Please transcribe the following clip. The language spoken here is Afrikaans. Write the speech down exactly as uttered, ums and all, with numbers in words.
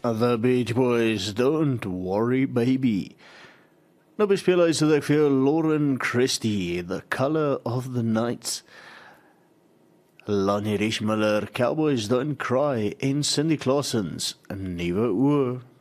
The Beach Boys, Don't Worry Baby. Nou bespeel hy so dat ek vir jou Lauren Christie, The Color of the Night. Lonnie Richmiller, Cowboys Don't Cry en Cindy Clausen's Nuwe Oë.